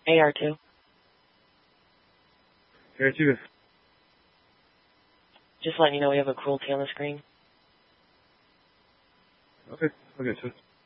AR2. AR2. Just letting you know we have a cruelty on the screen. Okay, I'll get to it.